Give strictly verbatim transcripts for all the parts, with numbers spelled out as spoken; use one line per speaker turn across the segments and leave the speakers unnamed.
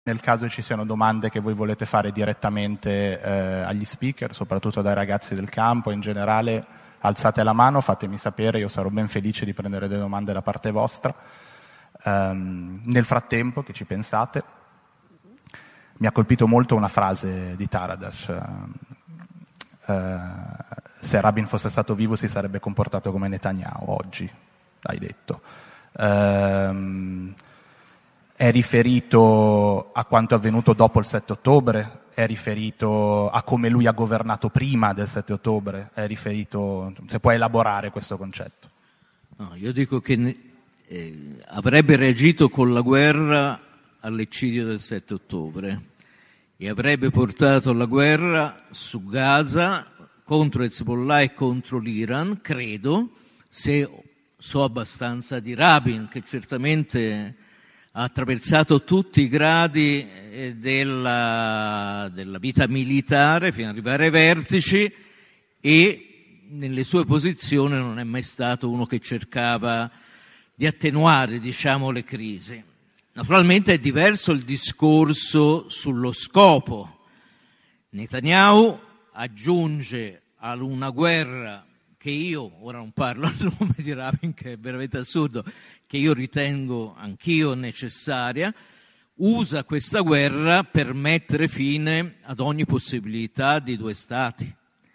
nel caso ci siano domande che voi volete fare direttamente eh, agli speaker, soprattutto dai ragazzi del campo, in generale alzate la mano, fatemi sapere, io sarò ben felice di prendere delle domande da parte vostra. Um, nel frattempo che ci pensate, mi ha colpito molto una frase di Taradas. Uh, uh, se Rabin fosse stato vivo si sarebbe comportato come Netanyahu oggi, hai detto. Uh, È riferito a quanto è avvenuto dopo il sette ottobre? È riferito a come lui ha governato prima del sette ottobre? È riferito, se puoi elaborare questo concetto?
No, io dico che eh, avrebbe reagito con la guerra all'eccidio del sette ottobre e avrebbe portato la guerra su Gaza contro Hezbollah e contro l'Iran, credo, se so abbastanza di Rabin, che certamente ha attraversato tutti i gradi della, della vita militare fino ad arrivare ai vertici e nelle sue posizioni non è mai stato uno che cercava di attenuare, diciamo, le crisi. Naturalmente è diverso il discorso sullo scopo. Netanyahu aggiunge a una guerra che io, ora non parlo a nome di Rabin, che è veramente assurdo, che io ritengo anch'io necessaria, usa questa guerra per mettere fine ad ogni possibilità di due stati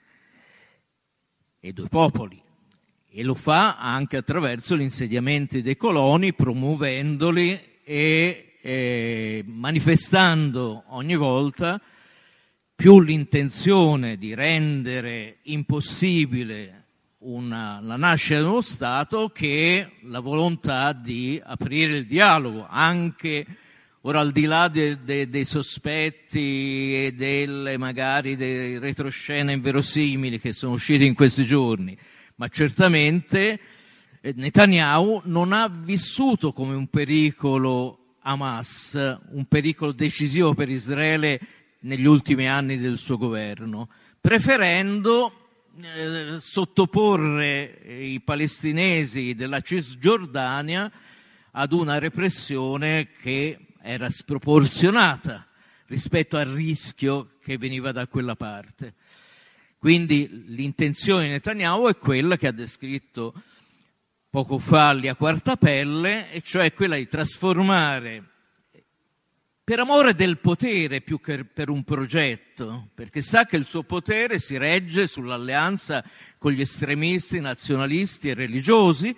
e due popoli. E lo fa anche attraverso l'insediamento dei coloni, promuovendoli e eh, manifestando ogni volta più l'intenzione di rendere impossibile Una, la nascita di uno Stato che la volontà di aprire il dialogo, anche ora al di là de, de, dei sospetti e delle magari dei retroscene inverosimili che sono usciti in questi giorni, ma certamente Netanyahu non ha vissuto come un pericolo Hamas, un pericolo decisivo per Israele negli ultimi anni del suo governo, preferendo Eh, sottoporre i palestinesi della Cisgiordania ad una repressione che era sproporzionata rispetto al rischio che veniva da quella parte. Quindi l'intenzione di Netanyahu è quella che ha descritto poco fa Lia Quartapelle, e cioè quella di trasformare, per amore del potere più che per un progetto, perché sa che il suo potere si regge sull'alleanza con gli estremisti nazionalisti e religiosi,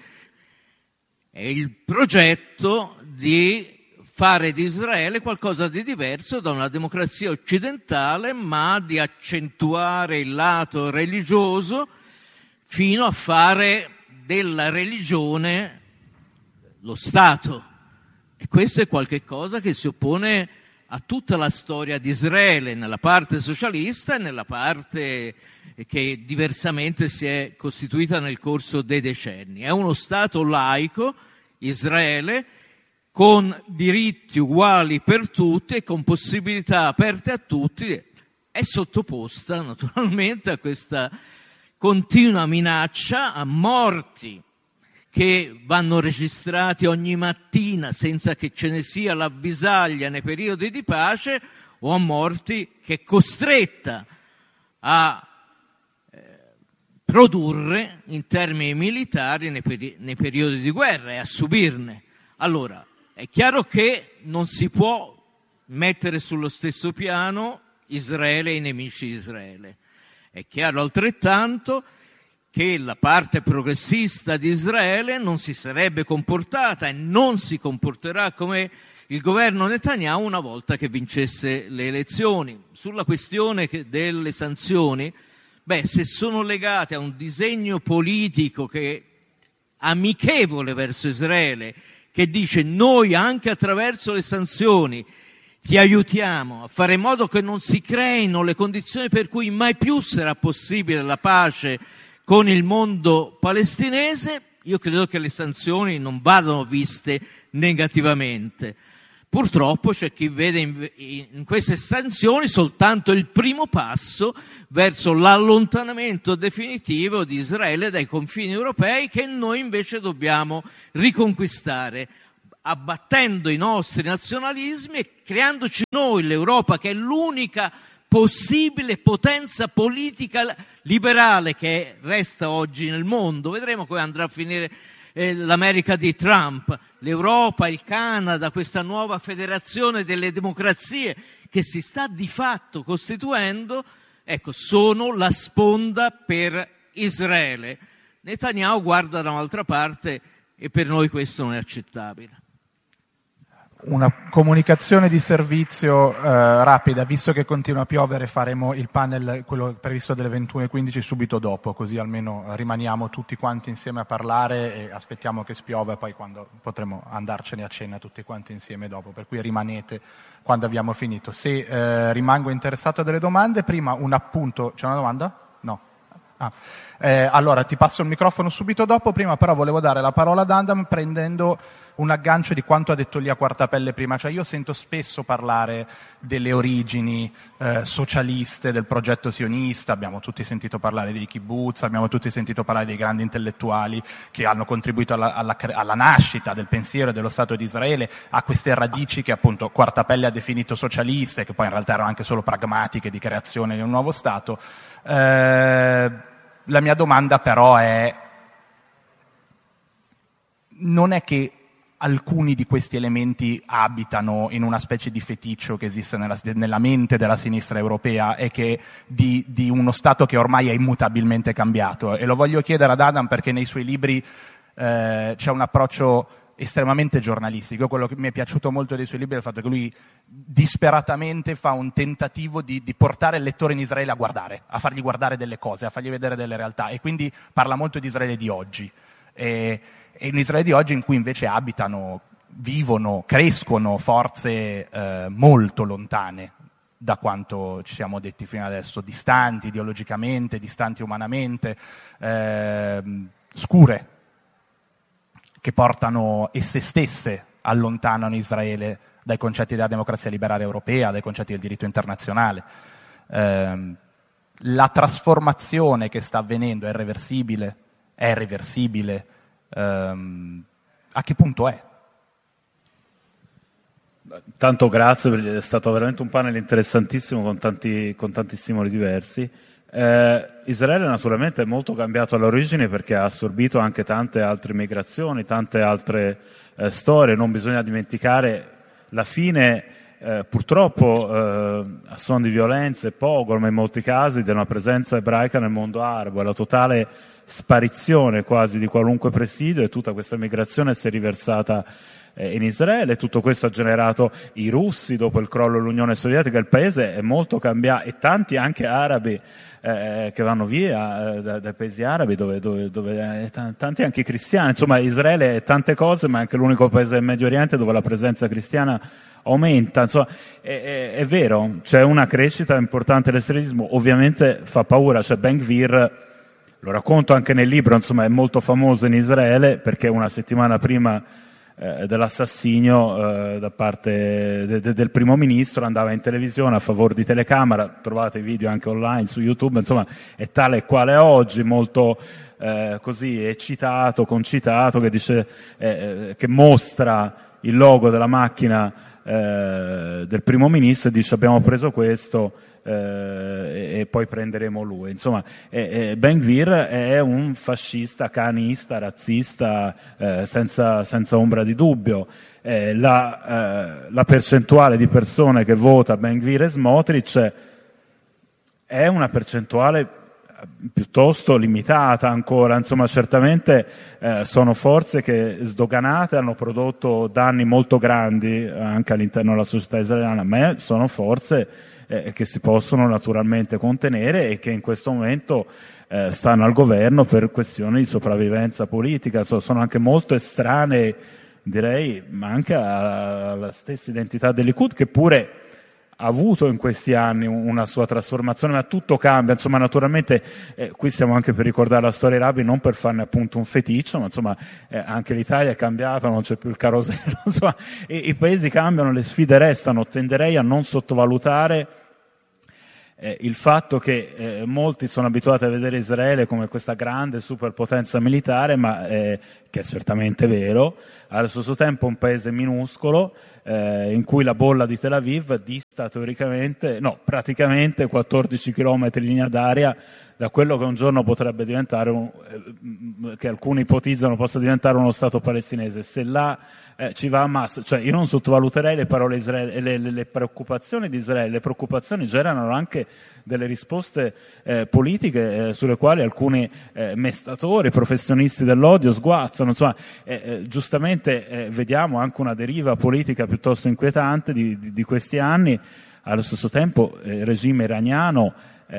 è il progetto di fare di Israele qualcosa di diverso da una democrazia occidentale, ma di accentuare il lato religioso fino a fare della religione lo Stato. E questo è qualche cosa che si oppone a tutta la storia di Israele, nella parte socialista e nella parte che diversamente si è costituita nel corso dei decenni. È uno Stato laico, Israele, con diritti uguali per tutti e con possibilità aperte a tutti, è sottoposta naturalmente a questa continua minaccia, a morti che vanno registrati ogni mattina senza che ce ne sia l'avvisaglia nei periodi di pace, o a morti che è costretta a eh, produrre in termini militari nei, peri- nei periodi di guerra e a subirne. Allora, è chiaro che non si può mettere sullo stesso piano Israele e i nemici di Israele. È chiaro altrettanto che la parte progressista di Israele non si sarebbe comportata e non si comporterà come il governo Netanyahu una volta che vincesse le elezioni. Sulla questione delle sanzioni, beh, se sono legate a un disegno politico che amichevole verso Israele, che dice noi anche attraverso le sanzioni ti aiutiamo a fare in modo che non si creino le condizioni per cui mai più sarà possibile la pace con il mondo palestinese, io credo che le sanzioni non vadano viste negativamente. Purtroppo c'è chi vede in, in queste sanzioni soltanto il primo passo verso l'allontanamento definitivo di Israele dai confini europei, che noi invece dobbiamo riconquistare abbattendo i nostri nazionalismi e creandoci noi l'Europa, che è l'unica possibile potenza politica liberale che resta oggi nel mondo. Vedremo come andrà a finire eh, l'America di Trump, l'Europa, il Canada, questa nuova federazione delle democrazie che si sta di fatto costituendo, ecco, sono la sponda per Israele. Netanyahu guarda da un'altra parte e per noi questo non è accettabile.
Una comunicazione di servizio eh, rapida, visto che continua a piovere faremo il panel, quello previsto delle ventuno e quindici, subito dopo, così almeno rimaniamo tutti quanti insieme a parlare e aspettiamo che spiova e poi quando potremo andarcene a cena tutti quanti insieme dopo, per cui rimanete quando abbiamo finito. Se eh, rimango interessato a delle domande, prima un appunto, c'è una domanda? No. Ah. Eh, allora ti passo il microfono subito dopo, prima però volevo dare la parola ad Adam prendendo un aggancio di quanto ha detto Lia Quartapelle prima, cioè io sento spesso parlare delle origini eh, socialiste del progetto sionista, abbiamo tutti sentito parlare dei kibbutz, abbiamo tutti sentito parlare dei grandi intellettuali che hanno contribuito alla, alla, alla nascita del pensiero e dello Stato di Israele, a queste radici che appunto Quartapelle ha definito socialiste, che poi in realtà erano anche solo pragmatiche di creazione di un nuovo Stato. Eh, la mia domanda però è, non è che alcuni di questi elementi abitano in una specie di feticcio che esiste nella, nella mente della sinistra europea e che di, di uno Stato che ormai è immutabilmente cambiato. E lo voglio chiedere ad Adam perché nei suoi libri eh, c'è un approccio estremamente giornalistico. Quello che mi è piaciuto molto dei suoi libri è il fatto che lui disperatamente fa un tentativo di, di portare il lettore in Israele a guardare, a fargli guardare delle cose, a fargli vedere delle realtà, e quindi parla molto di Israele di oggi. E, e un Israele di oggi in cui invece abitano, vivono, crescono forze eh, molto lontane da quanto ci siamo detti fino adesso, distanti ideologicamente, distanti umanamente, eh, scure, che portano esse stesse allontanano Israele dai concetti della democrazia liberale europea, dai concetti del diritto internazionale. Eh, la trasformazione che sta avvenendo è irreversibile? È irreversibile? Um, a che punto è?
Tanto grazie, perché è stato veramente un panel interessantissimo con tanti, con tanti stimoli diversi. Eh, Israele naturalmente è molto cambiato all'origine perché ha assorbito anche tante altre migrazioni, tante altre eh, storie. Non bisogna dimenticare la fine, eh, purtroppo eh, a suon di violenza e pogrom in molti casi, di una presenza ebraica nel mondo arabo, e la totale sparizione quasi di qualunque presidio, e tutta questa migrazione si è riversata eh, in Israele. Tutto questo ha generato i russi dopo il crollo dell'Unione Sovietica. Il paese è molto cambiato, e tanti anche arabi eh, che vanno via eh, dai, dai paesi arabi, dove, dove, dove eh, t- tanti anche cristiani. Insomma, Israele è tante cose, ma è anche l'unico paese del Medio Oriente dove la presenza cristiana aumenta. Insomma, è, è, è vero, c'è una crescita importante dell'estremismo, ovviamente fa paura. C'è Ben Gvir, lo racconto anche nel libro, insomma è molto famoso in Israele perché una settimana prima eh, dell'assassinio eh, da parte de- de- del primo ministro andava in televisione a favore di telecamera, trovate i video anche online su YouTube, insomma è tale e quale è oggi, molto eh, così eccitato, concitato, che dice eh, che mostra il logo della macchina eh, del primo ministro e dice abbiamo preso questo Eh, e poi prenderemo lui. Insomma, eh, eh, Ben Gvir è un fascista, canista, razzista, eh, senza, senza ombra di dubbio. Eh, la, eh, la percentuale di persone che vota Ben Gvir e Smotrich è una percentuale piuttosto limitata ancora. Insomma, certamente eh, sono forze che sdoganate hanno prodotto danni molto grandi anche all'interno della società israeliana, ma sono forze Eh, che si possono naturalmente contenere e che in questo momento eh, stanno al governo per questioni di sopravvivenza politica. So, sono anche molto estranee, direi, ma anche alla stessa identità del Likud, che pure ha avuto in questi anni una sua trasformazione, ma tutto cambia. Insomma, naturalmente eh, qui stiamo anche per ricordare la storia arabi, non per farne appunto un feticcio, ma insomma eh, anche l'Italia è cambiata, non c'è più il carosello, insomma i, i paesi cambiano, le sfide restano. Tenderei a non sottovalutare Eh, il fatto che eh, molti sono abituati a vedere Israele come questa grande superpotenza militare, ma eh, che è certamente vero, allo stesso tempo un paese minuscolo eh, in cui la bolla di Tel Aviv dista teoricamente, no, praticamente quattordici chilometri in linea d'aria da quello che un giorno potrebbe diventare, un, eh, che alcuni ipotizzano possa diventare uno Stato palestinese. Se là eh, ci va Hamas, cioè io non sottovaluterei le parole Israele, le, le, le preoccupazioni di Israele, le preoccupazioni generano anche delle risposte eh, politiche eh, sulle quali alcuni eh, mestatori, professionisti dell'odio sguazzano, insomma, eh, eh, giustamente eh, vediamo anche una deriva politica piuttosto inquietante di, di, di questi anni. Allo stesso tempo eh, il regime iraniano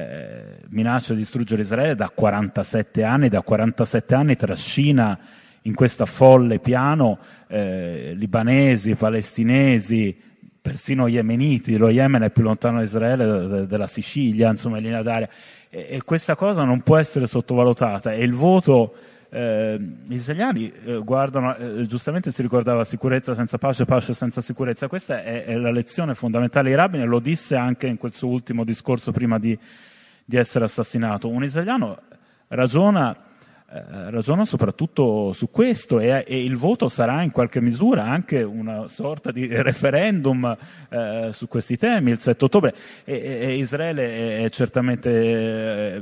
eh, minaccia di distruggere Israele da quarantasette anni, da quarantasette anni trascina in questa folle piano eh, libanesi, palestinesi, persino yemeniti. Lo Yemen è più lontano da Israele de, de, della Sicilia, insomma, in linea d'aria, e, e questa cosa non può essere sottovalutata. E il voto, eh, gli israeliani eh, guardano, eh, giustamente si ricordava sicurezza senza pace, pace senza sicurezza. Questa è, è la lezione fondamentale di Rabin, e lo disse anche in quel suo ultimo discorso prima di, di essere assassinato. Un israeliano ragiona Eh, ragiona soprattutto su questo, e, e il voto sarà in qualche misura anche una sorta di referendum eh, su questi temi il sette ottobre, e, e Israele è certamente, eh,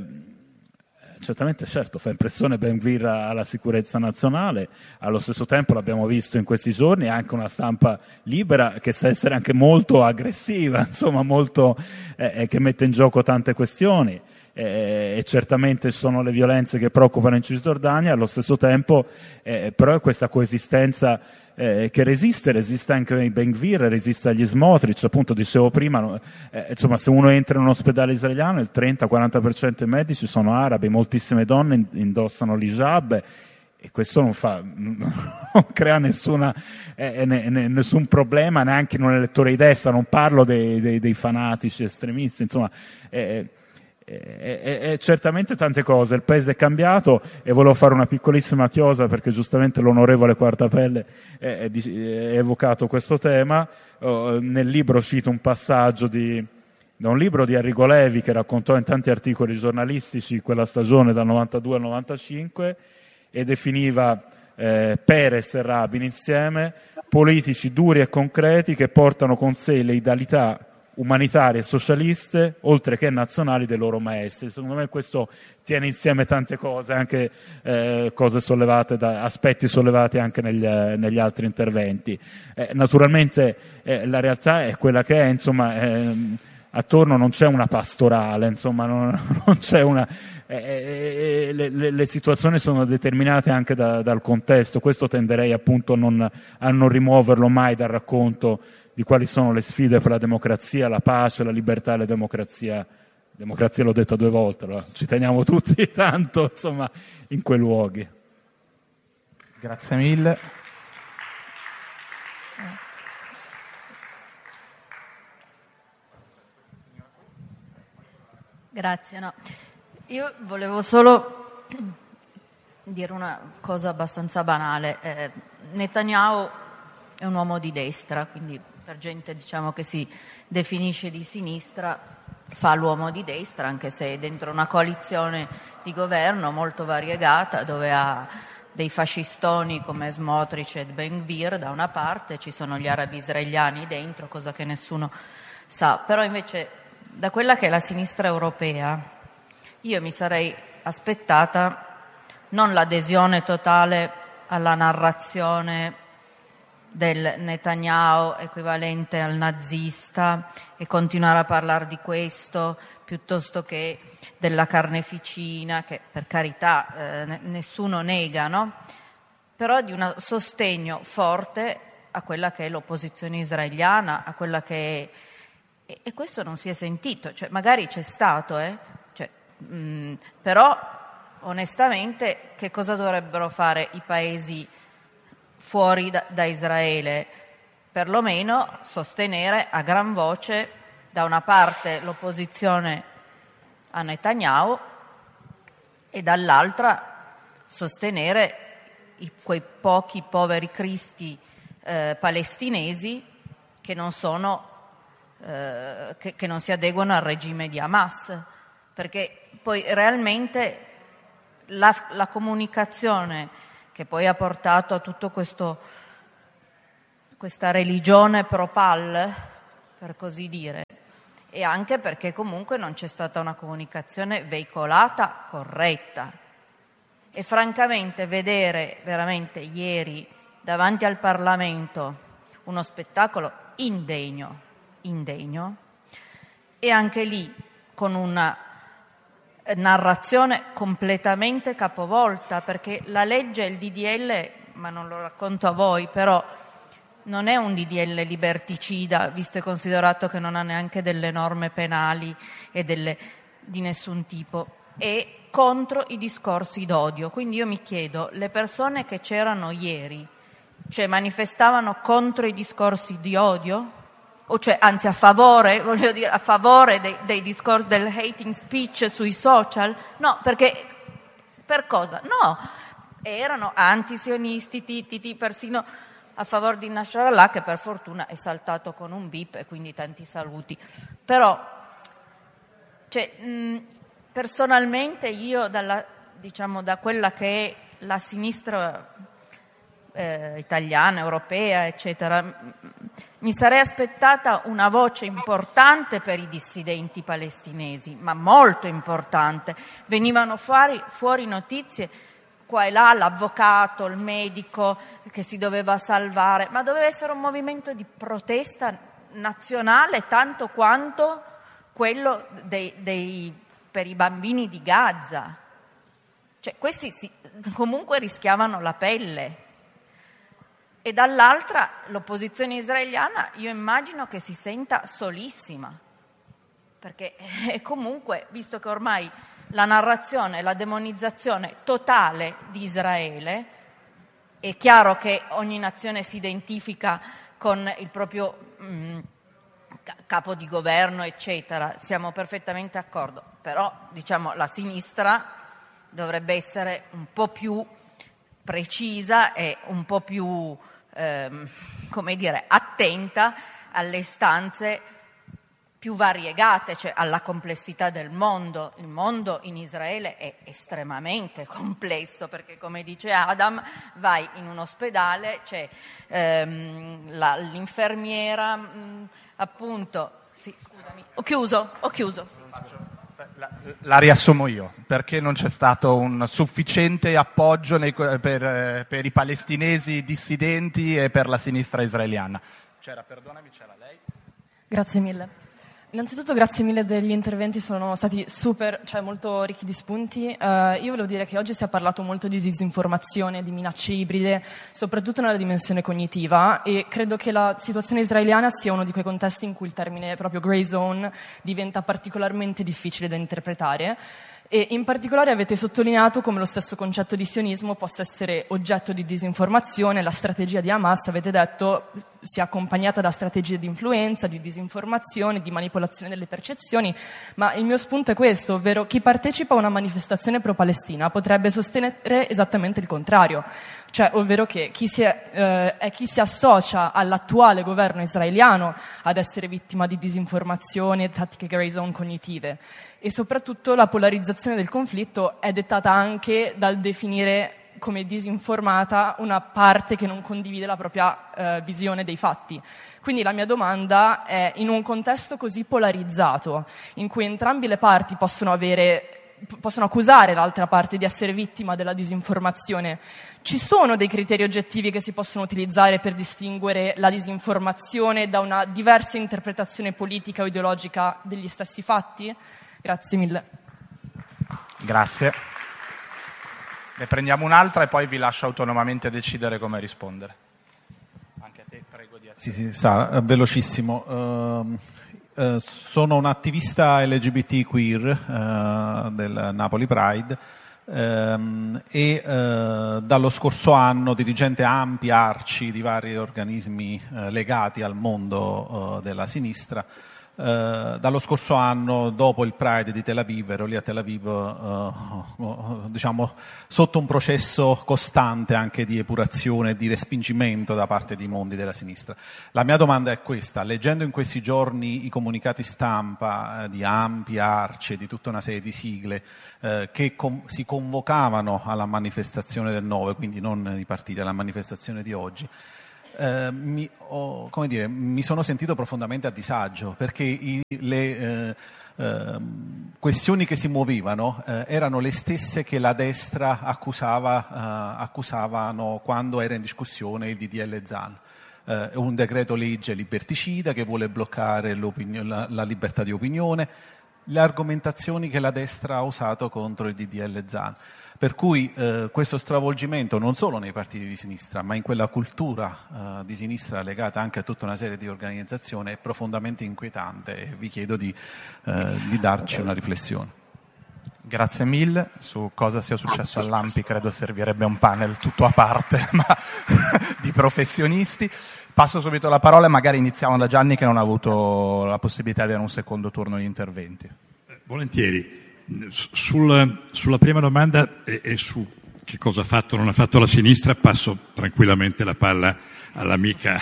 certamente certo fa impressione Ben Gvir alla sicurezza nazionale. Allo stesso tempo l'abbiamo visto in questi giorni anche una stampa libera che sa essere anche molto aggressiva, insomma molto eh, che mette in gioco tante questioni. Eh, e certamente sono le violenze che preoccupano in Cisgiordania. Allo stesso tempo eh, però è questa coesistenza eh, che resiste, resiste anche ai Ben Gvir, resiste agli Smotrich, appunto dicevo prima, eh, insomma, se uno entra in un ospedale israeliano il trenta quaranta per cento dei medici sono arabi, moltissime donne indossano l'hijab, e questo non fa, non crea nessuna, eh, ne, ne, nessun problema neanche in un elettore di destra. Non parlo dei, dei, dei fanatici estremisti, insomma. eh, E, e, e certamente tante cose. Il paese è cambiato, e volevo fare una piccolissima chiosa perché giustamente l'onorevole Quartapelle è, è, è evocato questo tema. Oh, nel libro cito un passaggio di, da un libro di Arrigo Levi che raccontò in tanti articoli giornalistici quella stagione dal novantadue al novantacinque, e definiva eh, Peres e Rabin insieme politici duri e concreti che portano con sé le idealità umanitarie e socialiste, oltre che nazionali, dei loro maestri. Secondo me questo tiene insieme tante cose, anche eh, cose sollevate da aspetti sollevati anche negli, eh, negli altri interventi. Eh, naturalmente eh, la realtà è quella che è, insomma, eh, attorno non c'è una pastorale, insomma, non, non c'è una. Eh, eh, le, le, le situazioni sono determinate anche da, dal contesto. Questo tenderei appunto a non, a non rimuoverlo mai dal racconto di quali sono le sfide per la democrazia, la pace, la libertà e la democrazia. Democrazia l'ho detta due volte, allora ci teniamo tutti tanto, insomma, in quei luoghi.
Grazie mille.
Grazie, no. Io volevo solo dire una cosa abbastanza banale. Eh, Netanyahu è un uomo di destra, quindi per gente, diciamo, che si definisce di sinistra, fa l'uomo di destra, anche se è dentro una coalizione di governo molto variegata, dove ha dei fascistoni come Smotrich e Ben Gvir da una parte, ci sono gli arabi israeliani dentro, cosa che nessuno sa. Però invece da quella che è la sinistra europea io mi sarei aspettata non l'adesione totale alla narrazione del Netanyahu equivalente al nazista e continuare a parlare di questo piuttosto che della carneficina, che per carità eh, nessuno nega, no? Però di un sostegno forte a quella che è l'opposizione israeliana, a quella che è, e, e questo non si è sentito, cioè magari c'è stato, eh? cioè, mh, però onestamente che cosa dovrebbero fare i paesi fuori da, da Israele? Perlomeno sostenere a gran voce da una parte l'opposizione a Netanyahu e dall'altra sostenere i, quei pochi poveri cristi eh, palestinesi che non sono eh, eh, che, che non si adeguano al regime di Hamas, perché poi realmente la, la comunicazione che poi ha portato a tutto questo, questa religione pro-Pal, per così dire, e anche perché comunque non c'è stata una comunicazione veicolata corretta. E francamente vedere veramente ieri davanti al Parlamento uno spettacolo indegno, indegno, e anche lì con una narrazione completamente capovolta, perché la legge, il D D L, ma non lo racconto a voi, però non è un D D L liberticida, visto e considerato che non ha neanche delle norme penali e delle, di nessun tipo, è contro i discorsi d'odio. Quindi io mi chiedo, le persone che c'erano ieri, cioè manifestavano contro i discorsi di odio? O cioè, anzi a favore, voglio dire, a favore dei, dei discorsi del hating speech sui social? No, perché per cosa? No, erano antisionisti, tititi, persino a favore di Nasrallah, che per fortuna è saltato con un bip e quindi tanti saluti. Però, cioè, mh, personalmente io, dalla, diciamo, da quella che è la sinistra eh, italiana, europea, eccetera, mh, mi sarei aspettata una voce importante per i dissidenti palestinesi, ma molto importante. Venivano fuori, fuori notizie qua e là, l'avvocato, il medico che si doveva salvare, ma doveva essere un movimento di protesta nazionale tanto quanto quello dei, dei, per i bambini di Gaza. Cioè, questi si, comunque rischiavano la pelle. E dall'altra l'opposizione israeliana, io immagino che si senta solissima, perché è comunque, visto che ormai la narrazione, la demonizzazione totale di Israele, è chiaro che ogni nazione si identifica con il proprio mh, capo di governo, eccetera, siamo perfettamente d'accordo, però diciamo la sinistra dovrebbe essere un po' più precisa e un po' più ehm, come dire, attenta alle istanze più variegate, cioè alla complessità del mondo. Il mondo in Israele è estremamente complesso, perché come dice Adam, vai in un ospedale, c'è ehm, la, l'infermiera, mh, appunto, sì, scusami, ho chiuso, ho chiuso. Sì.
La, la riassumo io, perché non c'è stato un sufficiente appoggio nei, per, per i palestinesi dissidenti e per la sinistra israeliana. C'era, perdonami, c'era lei.
Grazie mille. Innanzitutto grazie mille degli interventi, sono stati super, cioè molto ricchi di spunti. Uh, io volevo dire che oggi si è parlato molto di disinformazione, di minacce ibride, soprattutto nella dimensione cognitiva, e credo che la situazione israeliana sia uno di quei contesti in cui il termine proprio grey zone diventa particolarmente difficile da interpretare. E in particolare avete sottolineato come lo stesso concetto di sionismo possa essere oggetto di disinformazione. La strategia di Hamas, avete detto, sia accompagnata da strategie di influenza, di disinformazione, di manipolazione delle percezioni, ma il mio spunto è questo, ovvero chi partecipa a una manifestazione pro-Palestina potrebbe sostenere esattamente il contrario, cioè ovvero che chi si è, eh, è chi si associa all'attuale governo israeliano ad essere vittima di disinformazione, tattiche grey zone cognitive. E soprattutto la polarizzazione del conflitto è dettata anche dal definire come disinformata una parte che non condivide la propria eh, visione dei fatti. Quindi la mia domanda è, in un contesto così polarizzato, in cui entrambe le parti possono avere, possono accusare l'altra parte di essere vittima della disinformazione, ci sono dei criteri oggettivi che si possono utilizzare per distinguere la disinformazione da una diversa interpretazione politica o ideologica degli stessi fatti? Grazie mille.
Grazie. Ne prendiamo un'altra e poi vi lascio autonomamente decidere come rispondere. Anche a te, prego di essere.
Sì, sì, sa, velocissimo. Uh, uh, sono un attivista L G B T queer uh, del Napoli Pride um, e uh, dallo scorso anno dirigente ampi, arci di vari organismi uh, legati al mondo uh, della sinistra. Uh, dallo scorso anno, dopo il Pride di Tel Aviv, ero lì a Tel Aviv uh, uh, diciamo sotto un processo costante anche di epurazione e di respingimento da parte di mondi della sinistra. La mia domanda è questa: leggendo in questi giorni i comunicati stampa uh, di Ampi, Arce, di tutta una serie di sigle uh, che com- si convocavano alla manifestazione del nove, quindi non i partiti, alla manifestazione di oggi, Uh, mi, oh, come dire, mi sono sentito profondamente a disagio, perché i, le uh, uh, questioni che si muovevano uh, erano le stesse che la destra accusava, uh, accusavano quando era in discussione il D D L Zan. Uh, un decreto legge liberticida che vuole bloccare la, la libertà di opinione, le argomentazioni che la destra ha usato contro il D D L Zan. Per cui eh, questo stravolgimento non solo nei partiti di sinistra, ma in quella cultura eh, di sinistra legata anche a tutta una serie di organizzazioni è profondamente inquietante, e vi chiedo di, eh, di darci una riflessione.
Grazie mille. Su cosa sia successo all'Ampi credo servirebbe un panel tutto a parte ma di professionisti. Passo subito la parola e magari iniziamo da Gianni, che non ha avuto la possibilità di avere un secondo turno di interventi.
Volentieri. Sul, sulla prima domanda e, e su che cosa ha fatto o non ha fatto la sinistra passo tranquillamente la palla all'amica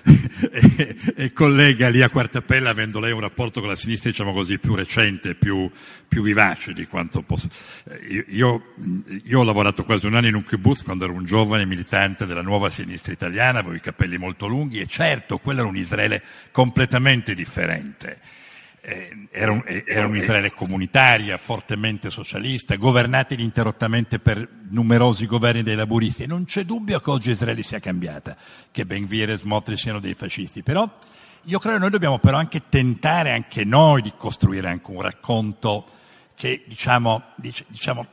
e, e collega Lia Quartapella, avendo lei un rapporto con la sinistra, diciamo così, più recente, più, più vivace di quanto possa. Io, io, io ho lavorato quasi un anno in un kibbutz quando ero un giovane militante della nuova sinistra italiana, avevo i capelli molto lunghi e certo, quello era un Israele completamente differente. Eh, era, un, era un Israele comunitaria, fortemente socialista, governata ininterrottamente per numerosi governi dei laburisti, e non c'è dubbio che oggi Israele sia cambiata, che Ben Gvir e Smotrich siano dei fascisti, però io credo che noi dobbiamo però anche tentare anche noi di costruire anche un racconto che diciamo, diciamo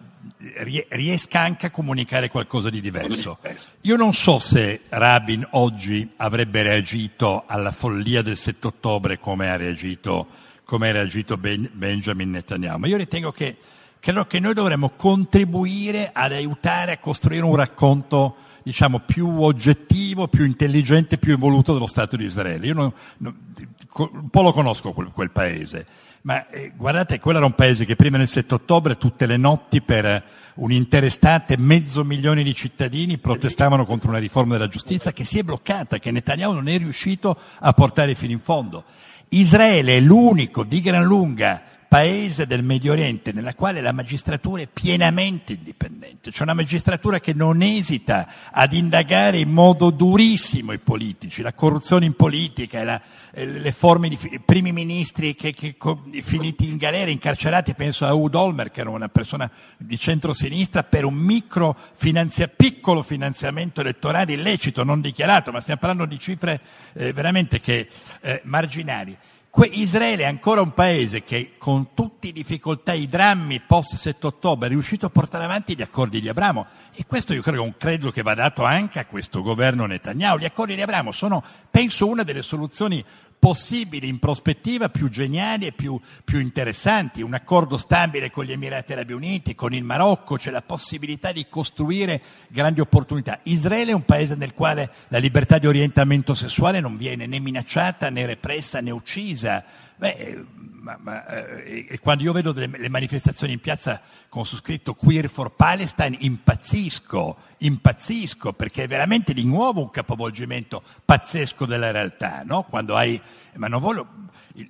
riesca anche a comunicare qualcosa di diverso. Io non so se Rabin oggi avrebbe reagito alla follia del sette ottobre come ha reagito come ha reagito ben, Benjamin Netanyahu, ma io ritengo che credo che noi dovremmo contribuire ad aiutare a costruire un racconto diciamo più oggettivo, più intelligente, più evoluto dello Stato di Israele. Io non, non, un po' lo conosco quel, quel paese, ma eh, guardate, quello era un paese che prima del sette ottobre tutte le notti per un'intera estate mezzo milione di cittadini protestavano contro una riforma della giustizia che si è bloccata, che Netanyahu non è riuscito a portare fino in fondo. Israele è l'unico di gran lunga paese del Medio Oriente nella quale la magistratura è pienamente indipendente, c'è una magistratura che non esita ad indagare in modo durissimo i politici, la corruzione in politica, la, le forme di primi ministri che, che finiti in galera, incarcerati, penso a Ehud Olmert, che era una persona di centrosinistra, per un micro finanzia, piccolo finanziamento elettorale illecito, non dichiarato, ma stiamo parlando di cifre eh, veramente che eh, marginali. Israele è ancora un paese che, con tutte le difficoltà, i drammi post sette ottobre, è riuscito a portare avanti gli accordi di Abramo, e questo io credo che è un credo che va dato anche a questo governo Netanyahu. Gli accordi di Abramo sono, penso, una delle soluzioni possibili in prospettiva più geniali e più, più interessanti. Un accordo stabile con gli Emirati Arabi Uniti, con il Marocco, c'è la possibilità di costruire grandi opportunità. Israele è un paese nel quale la libertà di orientamento sessuale non viene né minacciata, né repressa, né uccisa. Beh, ma, ma, eh, e quando io vedo delle, le manifestazioni in piazza con su scritto Queer for Palestine, impazzisco, impazzisco, perché è veramente di nuovo un capovolgimento pazzesco della realtà, no? Quando hai, ma non voglio, il,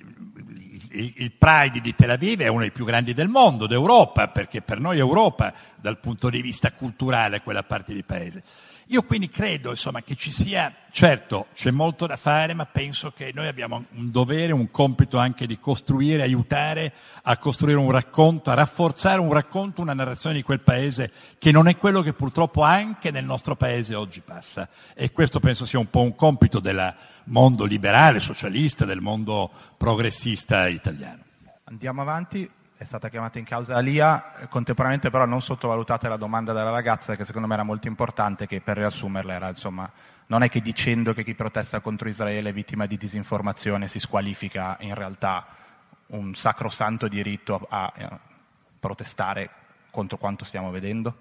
il, il Pride di Tel Aviv è uno dei più grandi del mondo, d'Europa, perché per noi Europa, dal punto di vista culturale, è quella parte di paese. Io quindi credo, insomma, che ci sia, certo, c'è molto da fare, ma penso che noi abbiamo un dovere, un compito anche di costruire, aiutare a costruire un racconto, a rafforzare un racconto, una narrazione di quel paese che non è quello che purtroppo anche nel nostro paese oggi passa. E questo penso sia un po' un compito del mondo liberale, socialista, del mondo progressista italiano.
Andiamo avanti. È stata chiamata in causa Lia, contemporaneamente però non sottovalutate la domanda della ragazza, che secondo me era molto importante, che per riassumerla era, insomma, non è che dicendo che chi protesta contro Israele è vittima di disinformazione si squalifica in realtà un sacrosanto diritto a, a protestare contro quanto stiamo vedendo?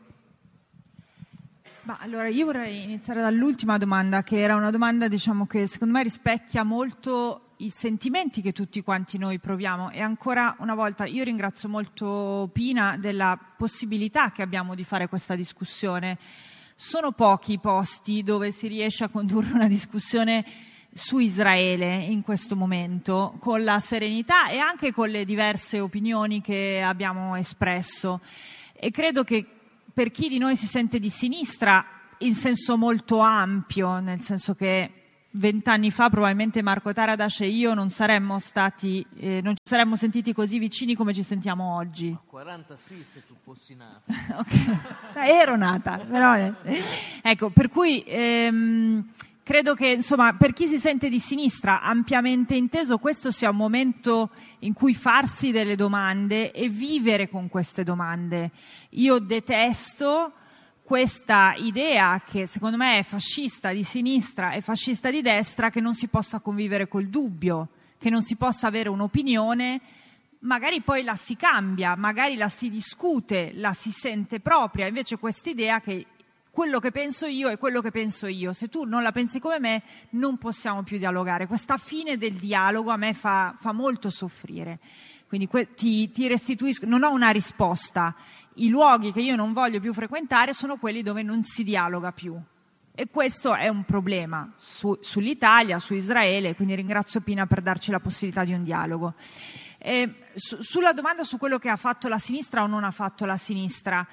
Ma allora io vorrei iniziare dall'ultima domanda, che era una domanda, diciamo, che secondo me rispecchia molto i sentimenti che tutti quanti noi proviamo. E ancora una volta io ringrazio molto Pina della possibilità che abbiamo di fare questa discussione. Sono pochi i posti dove si riesce a condurre una discussione su Israele in questo momento, con la serenità e anche con le diverse opinioni che abbiamo espresso. E credo che per chi di noi si sente di sinistra, in senso molto ampio, nel senso che vent'anni fa probabilmente Marco Taradas e io non saremmo stati, eh, non ci saremmo sentiti così vicini come ci sentiamo oggi.
quaranta sì, se tu fossi nata.
Okay. Ero nata, però, eh. Ecco, per cui ehm, credo che, insomma, per chi si sente di sinistra, ampiamente inteso, questo sia un momento in cui farsi delle domande e vivere con queste domande. Io detesto questa idea, che secondo me è fascista di sinistra e fascista di destra, che non si possa convivere col dubbio, che non si possa avere un'opinione, magari poi la si cambia, magari la si discute, la si sente propria. Invece quest'idea che quello che penso io è quello che penso io, se tu non la pensi come me non possiamo più dialogare. Questa fine del dialogo a me fa, fa molto soffrire. Quindi que- ti, ti restituisco, non ho una risposta. I luoghi che io non voglio più frequentare sono quelli dove non si dialoga più. E questo è un problema su, sull'Italia, su Israele, quindi ringrazio Pina per darci la possibilità di un dialogo. E su, sulla domanda su quello che ha fatto la sinistra o non ha fatto la sinistra,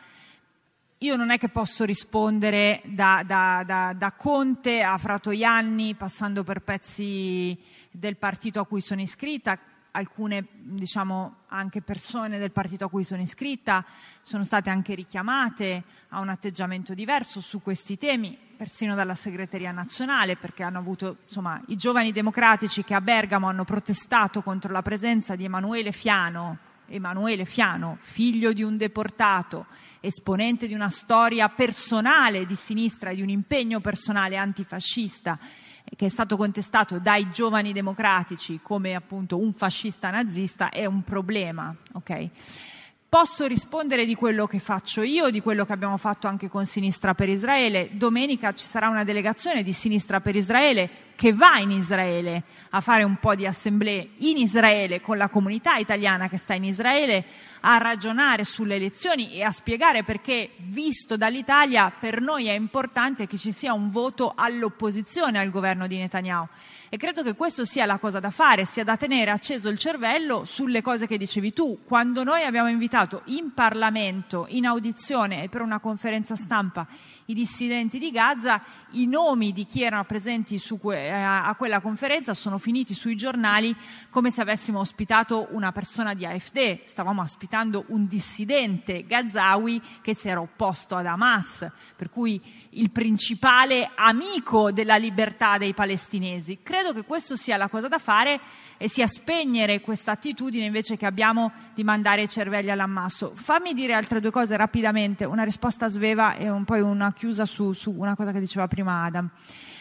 io non è che posso rispondere da, da, da, da Conte a Fratoianni, passando per pezzi del partito a cui sono iscritta. Alcune, diciamo, anche persone del partito a cui sono iscritta sono state anche richiamate a un atteggiamento diverso su questi temi, persino dalla segreteria nazionale, perché hanno avuto, insomma, i giovani democratici che a Bergamo hanno protestato contro la presenza di Emanuele Fiano, Emanuele Fiano, figlio di un deportato, esponente di una storia personale di sinistra e di un impegno personale antifascista, che è stato contestato dai giovani democratici come appunto un fascista nazista, è un problema, ok? Posso rispondere di quello che faccio io, di quello che abbiamo fatto anche con Sinistra per Israele. Domenica ci sarà una delegazione di Sinistra per Israele che va in Israele a fare un po' di assemblee in Israele con la comunità italiana che sta in Israele, a ragionare sulle elezioni e a spiegare perché, visto dall'Italia, per noi è importante che ci sia un voto all'opposizione al governo di Netanyahu. E credo che questo sia la cosa da fare, sia da tenere acceso il cervello sulle cose che dicevi tu. Quando noi abbiamo invitato in Parlamento, in audizione e per una conferenza stampa i dissidenti di Gaza, i nomi di chi erano presenti su que- a quella conferenza sono finiti sui giornali come se avessimo ospitato una persona di A F D. Stavamo ospitando un dissidente gazawi che si era opposto ad Hamas, per cui il principale amico della libertà dei palestinesi. Credo che questo sia la cosa da fare e sia spegnere questa attitudine invece che abbiamo di mandare i cervelli all'ammasso. Fammi dire altre due cose rapidamente, una risposta sveva e un, poi una chiusa su, su una cosa che diceva prima Adam.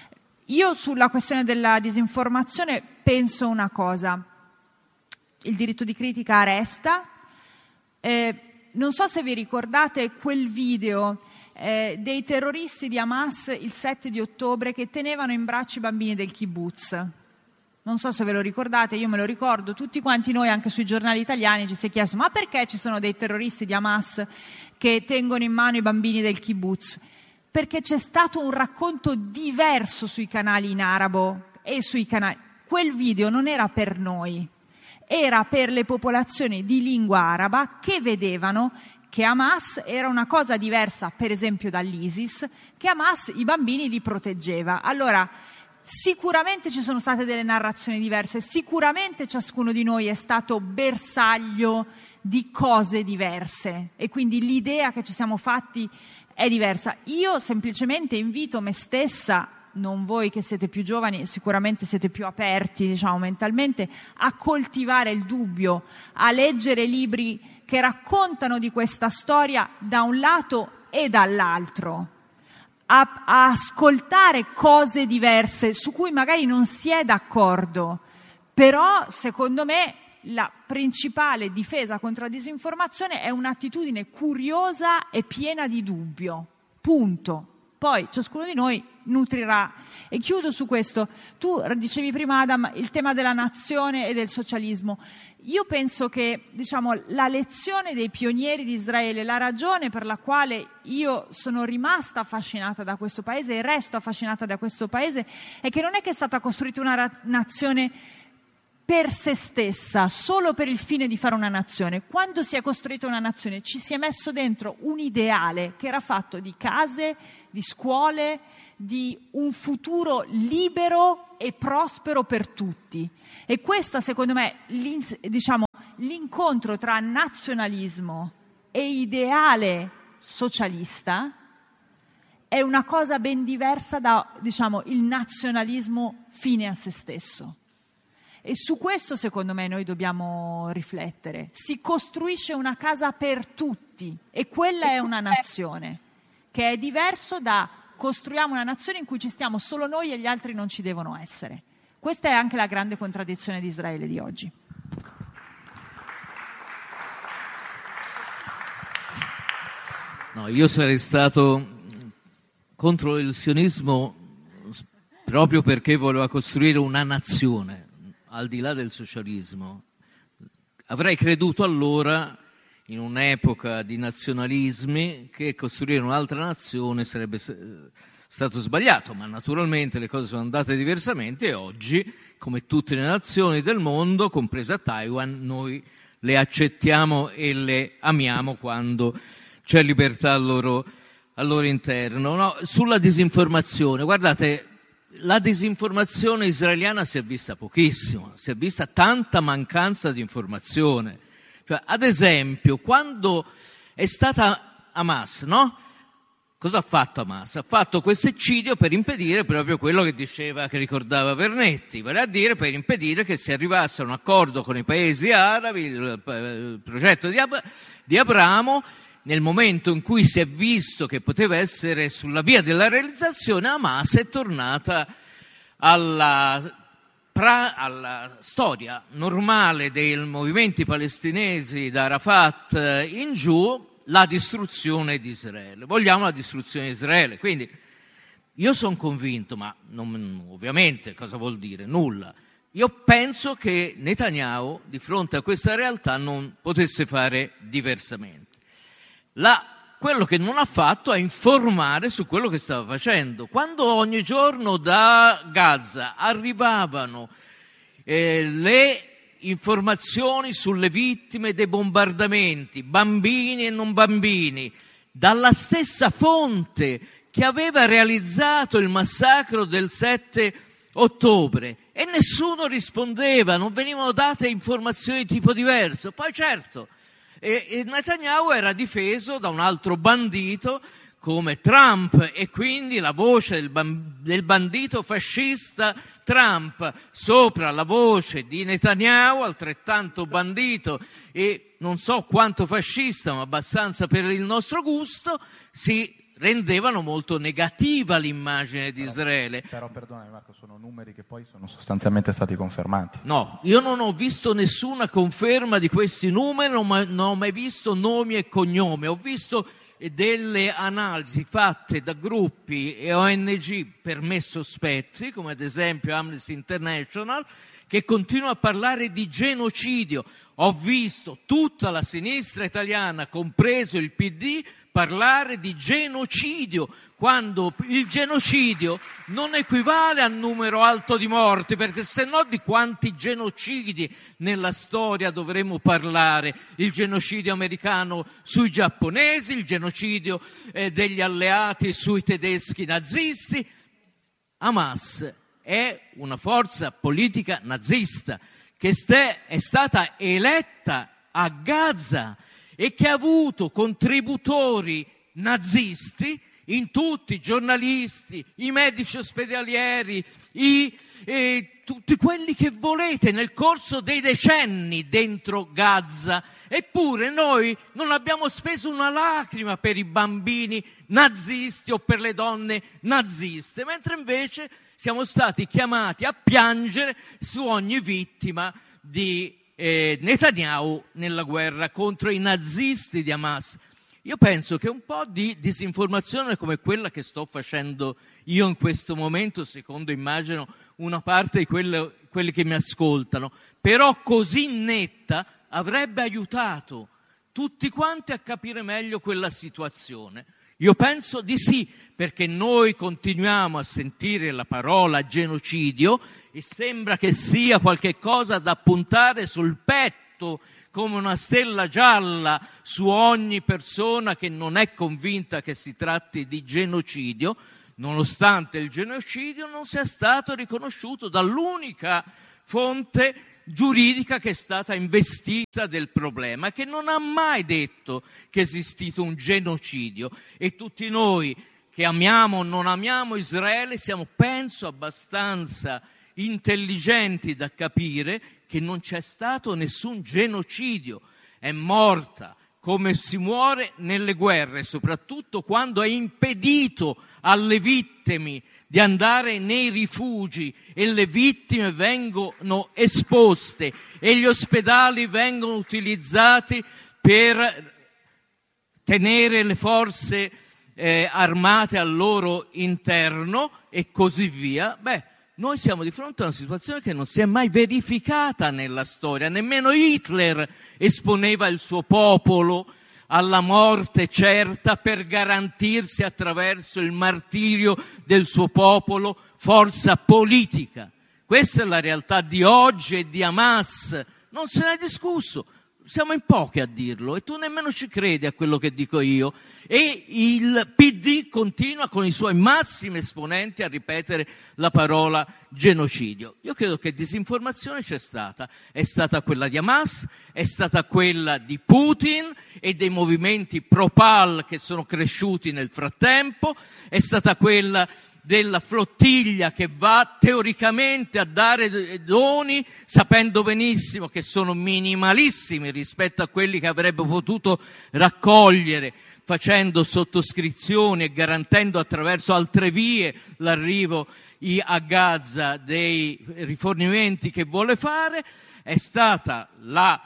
Io sulla questione della disinformazione penso una cosa: il diritto di critica resta. Eh, non so se vi ricordate quel video eh, dei terroristi di Hamas il sette di ottobre che tenevano in braccio i bambini del kibbutz. Non so se ve lo ricordate, io me lo ricordo. Tutti quanti noi, anche sui giornali italiani, ci si è chiesto: ma perché ci sono dei terroristi di Hamas che tengono in mano i bambini del kibbutz? Perché c'è stato un racconto diverso sui canali in arabo e sui canali. Quel video non era per noi, era per le popolazioni di lingua araba che vedevano che Hamas era una cosa diversa, per esempio dall'ISIS, che Hamas i bambini li proteggeva. Allora, sicuramente ci sono state delle narrazioni diverse, sicuramente ciascuno di noi è stato bersaglio di cose diverse e quindi l'idea che ci siamo fatti è diversa. Io semplicemente invito me stessa, non voi che siete più giovani, sicuramente siete più aperti, diciamo, mentalmente, a coltivare il dubbio, a leggere libri che raccontano di questa storia da un lato e dall'altro, a, a ascoltare cose diverse su cui magari non si è d'accordo, però secondo me la principale difesa contro la disinformazione è un'attitudine curiosa e piena di dubbio. Punto. Poi ciascuno di noi nutrirà. E chiudo su questo. Tu dicevi prima, Adam, il tema della nazione e del socialismo. Io penso che, diciamo, la lezione dei pionieri di Israele, la ragione per la quale io sono rimasta affascinata da questo paese e resto affascinata da questo paese, è che non è che è stata costruita una ra- nazione per se stessa, solo per il fine di fare una nazione. Quando si è costruita una nazione ci si è messo dentro un ideale che era fatto di case, di scuole, di un futuro libero e prospero per tutti. E questa, secondo me, diciamo, l'incontro tra nazionalismo e ideale socialista è una cosa ben diversa da, diciamo, il nazionalismo fine a se stesso. E su questo, secondo me, noi dobbiamo riflettere. Si costruisce una casa per tutti e quella è una nazione, che è diverso da costruiamo una nazione in cui ci stiamo solo noi e gli altri non ci devono essere. Questa è anche la grande contraddizione di Israele di oggi.
No, io sarei stato contro il sionismo proprio perché voleva costruire una nazione, al di là del socialismo. Avrei creduto allora, in un'epoca di nazionalismi, che costruire un'altra nazione sarebbe stato sbagliato, ma naturalmente le cose sono andate diversamente e oggi, come tutte le nazioni del mondo, compresa Taiwan, noi le accettiamo e le amiamo quando c'è libertà al loro, al loro interno. No, sulla disinformazione, guardate, la disinformazione israeliana si è vista pochissimo, si è vista tanta mancanza di informazione. Cioè, ad esempio, quando è stata Hamas, no? Cosa ha fatto Hamas? Ha fatto questo eccidio per impedire proprio quello che diceva, che ricordava Vernetti, vale a dire per impedire che si arrivasse a un accordo con i paesi arabi, il, il progetto di, Ab- di Abramo. Nel momento in cui si è visto che poteva essere sulla via della realizzazione, Hamas è tornata alla, pra, alla storia normale dei movimenti palestinesi da Arafat in giù, la distruzione di Israele. Vogliamo la distruzione di Israele. Quindi io sono convinto, ma non, ovviamente cosa vuol dire? Nulla. Io penso che Netanyahu, di fronte a questa realtà, non potesse fare diversamente. La, quello che non ha fatto è informare su quello che stava facendo. Quando ogni giorno da Gaza arrivavano eh, le informazioni sulle vittime dei bombardamenti, bambini e non bambini, dalla stessa fonte che aveva realizzato il massacro del sette ottobre, e nessuno rispondeva, non venivano date informazioni di tipo diverso. Poi certo, E, e Netanyahu era difeso da un altro bandito come Trump, e quindi la voce del, ban- del bandito fascista Trump sopra la voce di Netanyahu, altrettanto bandito e non so quanto fascista, ma abbastanza per il nostro gusto, si rendevano molto negativa l'immagine di
però,
Israele.
Però perdonami Marco, sono numeri che poi sono sostanzialmente stati confermati.
No, io non ho visto nessuna conferma di questi numeri, non, ma, non ho mai visto nomi e cognomi, ho visto delle analisi fatte da gruppi e O N G per me sospetti, come ad esempio Amnesty International, che continuano a parlare di genocidio. Ho visto tutta la sinistra italiana, compreso il P D, parlare di genocidio, quando il genocidio non equivale a numero alto di morti, perché se no di quanti genocidi nella storia dovremmo parlare? Il genocidio americano sui giapponesi, il genocidio eh, degli alleati sui tedeschi nazisti. Hamas è una forza politica nazista che ste, è stata eletta a Gaza e che ha avuto contributori nazisti in tutti, i giornalisti, i medici ospedalieri, i, eh, tutti quelli che volete nel corso dei decenni dentro Gaza. Eppure noi non abbiamo speso una lacrima per i bambini nazisti o per le donne naziste, mentre invece siamo stati chiamati a piangere su ogni vittima di Eh, Netanyahu nella guerra contro i nazisti di Hamas. Io penso che un po' di disinformazione come quella che sto facendo io in questo momento, secondo immagino una parte di quelle, quelli che mi ascoltano, però così netta, avrebbe aiutato tutti quanti a capire meglio quella situazione. Io penso di sì, perché noi continuiamo a sentire la parola genocidio e sembra che sia qualche cosa da puntare sul petto come una stella gialla su ogni persona che non è convinta che si tratti di genocidio, nonostante il genocidio non sia stato riconosciuto dall'unica fonte giuridica che è stata investita del problema, che non ha mai detto che è esistito un genocidio. E tutti noi che amiamo o non amiamo Israele siamo, penso, abbastanza intelligenti da capire che non c'è stato nessun genocidio. È morta come si muore nelle guerre, soprattutto quando è impedito alle vittime di andare nei rifugi e le vittime vengono esposte e gli ospedali vengono utilizzati per tenere le forze eh, armate al loro interno e così via. Beh, noi siamo di fronte a una situazione che non si è mai verificata nella storia. Nemmeno Hitler esponeva il suo popolo alla morte certa per garantirsi attraverso il martirio del suo popolo forza politica. Questa è la realtà di oggi e di Hamas. Non se ne è discusso. Siamo in pochi a dirlo e tu nemmeno ci credi a quello che dico io. E il P D continua con i suoi massimi esponenti a ripetere la parola genocidio. Io credo che disinformazione c'è stata. È stata quella di Hamas, è stata quella di Putin e dei movimenti pro-Pal che sono cresciuti nel frattempo, è stata quella della flottiglia che va teoricamente a dare doni, sapendo benissimo che sono minimalissimi rispetto a quelli che avrebbe potuto raccogliere facendo sottoscrizioni e garantendo attraverso altre vie l'arrivo a Gaza dei rifornimenti che vuole fare. È stata la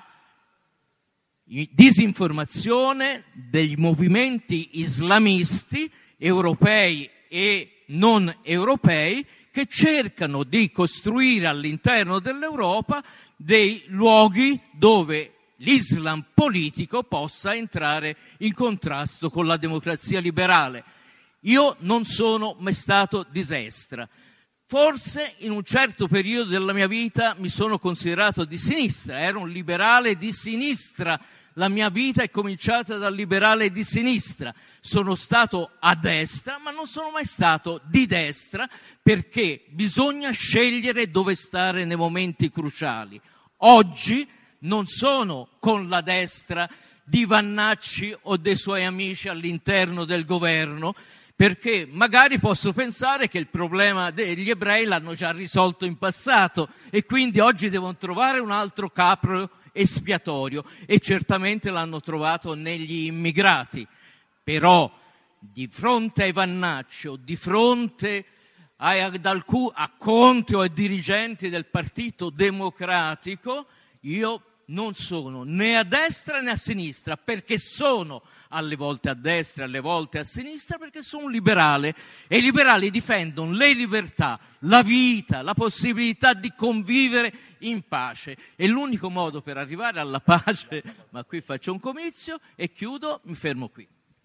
disinformazione dei movimenti islamisti europei e non europei che cercano di costruire all'interno dell'Europa dei luoghi dove l'Islam politico possa entrare in contrasto con la democrazia liberale. Io non sono mai stato di destra. Forse in un certo periodo della mia vita mi sono considerato di sinistra, ero un liberale di sinistra. La mia vita è cominciata dal liberale di sinistra. Sono stato a destra, ma non sono mai stato di destra, perché bisogna scegliere dove stare nei momenti cruciali. Oggi non sono con la destra di Vannacci o dei suoi amici all'interno del governo, perché magari posso pensare che il problema degli ebrei l'hanno già risolto in passato e quindi oggi devono trovare un altro capro espiatorio, e certamente l'hanno trovato negli immigrati. Però di fronte ai Vannacci o di fronte a, ad alcun, a Conte o ai dirigenti del Partito Democratico, io non sono né a destra né a sinistra, perché sono alle volte a destra, alle volte a sinistra, perché sono un liberale e i liberali difendono le libertà, la vita, la possibilità di convivere in pace. E l'unico modo per arrivare alla pace, ma qui faccio un comizio e chiudo, mi fermo qui.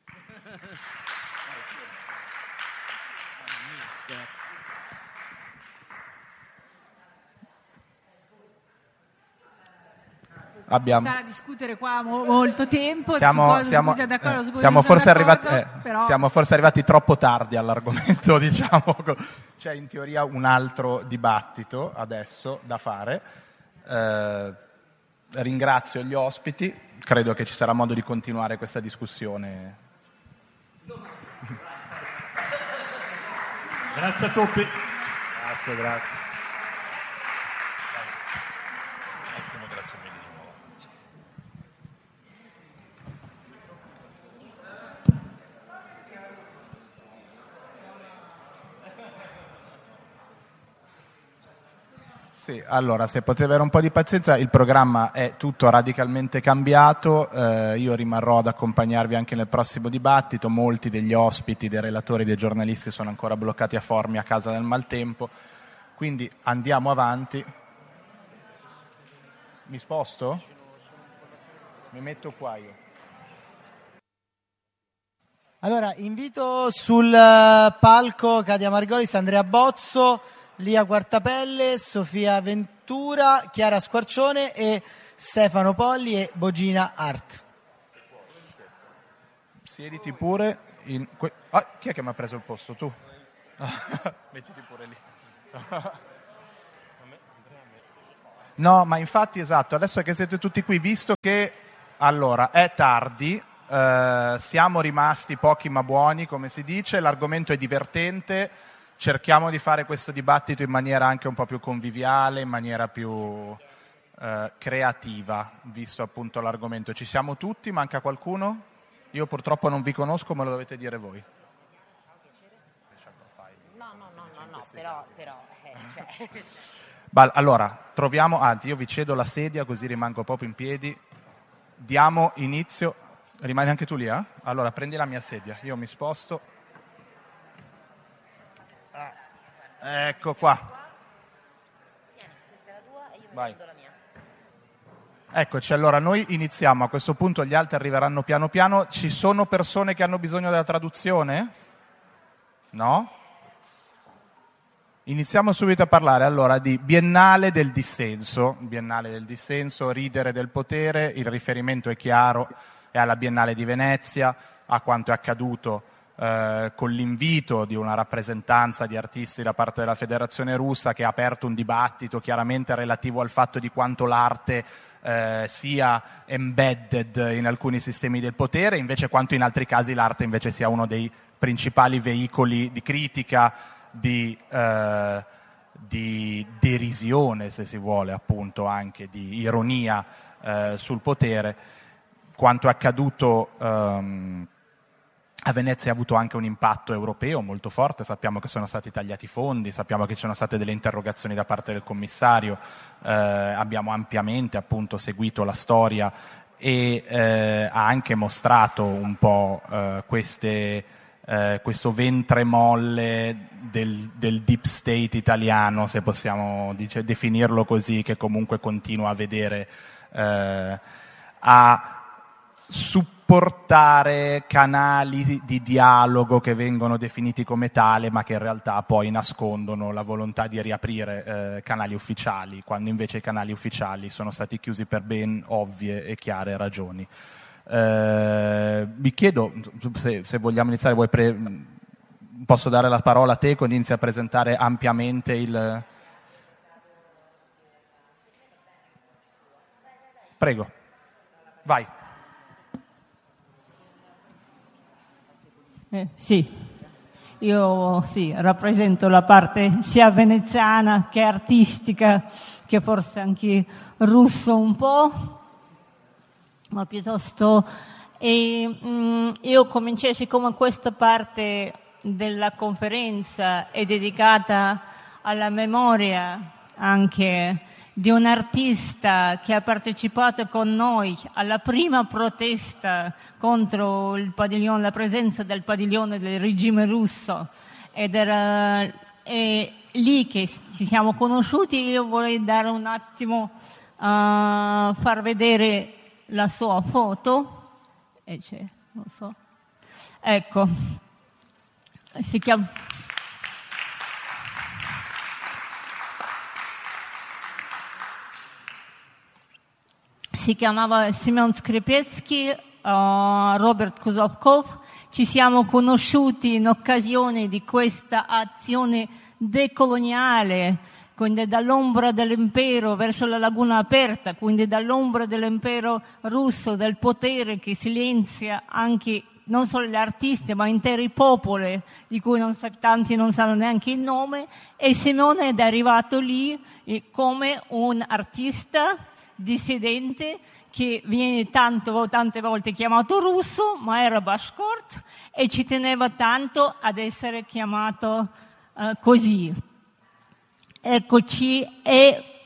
Abbiamo...
stare a discutere qua mo- molto tempo
siamo,
su cosa
siamo,
si sia d'accordo, su
eh,
cosa
siamo,
si sia
forse arrivati,
d'accordo,
eh,
però...
siamo forse arrivati troppo tardi all'argomento, diciamo. C'è in teoria un altro dibattito adesso da fare. Eh, ringrazio gli ospiti, credo che ci sarà modo di continuare questa discussione.
Grazie a tutti.
Grazie, grazie.
Sì, allora, se potete avere un po' di pazienza, il programma è tutto radicalmente cambiato, eh, io rimarrò ad accompagnarvi anche nel prossimo dibattito, molti degli ospiti, dei relatori, dei giornalisti sono ancora bloccati a Formia a causa del maltempo, quindi andiamo avanti. Mi sposto? Mi metto qua io.
Allora, invito sul palco Katia Margolis, Andrea Bozzo, Lia Quartapelle, Sofia Ventura, Chiara Squarcione e Stefano Polli e Bogina Art.
Siediti pure. In que- ah, chi è che mi ha preso il posto? Tu? Mettiti pure lì. No, ma infatti esatto, adesso che siete tutti qui, visto che allora è tardi, eh, siamo rimasti pochi ma buoni, come si dice, l'argomento è divertente, cerchiamo di fare questo dibattito in maniera anche un po' più conviviale, in maniera più eh, creativa, visto appunto l'argomento. Ci siamo tutti? Manca qualcuno? Io purtroppo non vi conosco, me lo dovete dire voi.
No, no, no, no, no, però... però eh, cioè.
Allora, troviamo, anzi io vi cedo la sedia così rimango proprio in piedi, diamo inizio, rimani anche tu lì, eh? Allora prendi la mia sedia, io mi sposto, ah, ecco qua, vai. Eccoci, allora noi iniziamo, a questo punto gli altri arriveranno piano piano, ci sono persone che hanno bisogno della traduzione? No? Iniziamo subito a parlare allora di Biennale del dissenso, Biennale del dissenso, ridere del potere, il riferimento è chiaro, è alla Biennale di Venezia, a quanto è accaduto eh, con l'invito di una rappresentanza di artisti da parte della Federazione Russa che ha aperto un dibattito chiaramente relativo al fatto di quanto l'arte eh, sia embedded in alcuni sistemi del potere, invece quanto in altri casi l'arte invece sia uno dei principali veicoli di critica, Di, eh, di derisione, se si vuole, appunto anche di ironia eh, sul potere. Quanto è accaduto ehm, a Venezia ha avuto anche un impatto europeo molto forte, sappiamo che sono stati tagliati i fondi, sappiamo che ci sono state delle interrogazioni da parte del commissario, eh, abbiamo ampiamente appunto seguito la storia e eh, ha anche mostrato un po' eh, queste Eh, questo ventre molle del, del deep state italiano, se possiamo dice, definirlo così, che comunque continua a vedere, eh, a supportare canali di dialogo che vengono definiti come tale, ma che in realtà poi nascondono la volontà di riaprire eh, canali ufficiali, quando invece i canali ufficiali sono stati chiusi per ben ovvie e chiare ragioni. Eh, vi chiedo se, se vogliamo iniziare, vuoi pre- posso dare la parola a te, quindi inizi a presentare ampiamente il... Prego, vai.
Eh, sì, io sì, rappresento la parte sia veneziana che artistica, che forse anche russo un po', ma piuttosto e, mh, io cominciai, siccome questa parte della conferenza è dedicata alla memoria anche di un artista che ha partecipato con noi alla prima protesta contro il padiglione, la presenza del padiglione del regime russo, ed era è lì che ci siamo conosciuti. Io vorrei dare un attimo a uh, far vedere la sua foto, e c'è, non so, ecco, si chiama, si chiamava Semyon Skripetsky, uh, Robert Kuzovkov. Ci siamo conosciuti in occasione di questa azione decoloniale, quindi dall'ombra dell'impero verso la laguna aperta, quindi dall'ombra dell'impero russo, del potere che silenzia anche non solo gli artisti ma interi popoli di cui non sa, tanti non sanno neanche il nome, e Simone è arrivato lì come un artista dissidente che viene tanto, tante volte chiamato russo, ma era bashkort e ci teneva tanto ad essere chiamato uh, così. Eccoci, e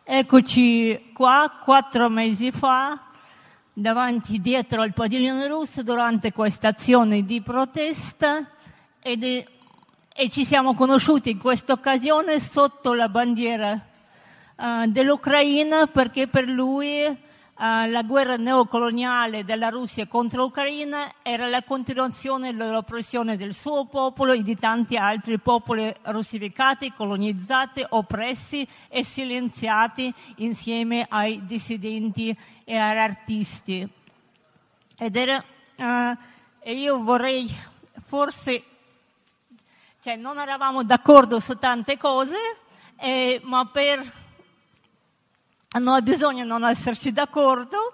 Eccoci qua quattro mesi fa, davanti dietro al padiglione russo, durante questa azione di protesta, ed è, e ci siamo conosciuti in questa occasione sotto la bandiera uh, dell'Ucraina, perché per lui Uh, la guerra neocoloniale della Russia contro l'Ucraina era la continuazione dell'oppressione del suo popolo e di tanti altri popoli russificati, colonizzati, oppressi e silenziati insieme ai dissidenti e agli artisti. Ed era, uh, e io vorrei forse, cioè non eravamo d'accordo su tante cose, eh, ma per... Noi bisogna non esserci d'accordo